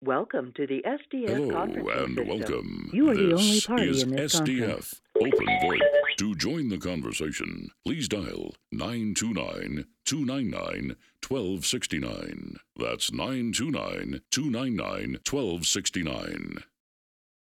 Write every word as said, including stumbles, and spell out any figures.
Welcome to the S D F Hello conferencing and system. welcome. You are the only This party is in this S D F conference. Open VoIP. To join the conversation, please dial nine two nine, two nine nine, one two six nine. That's nine two nine, two nine nine, one two six nine.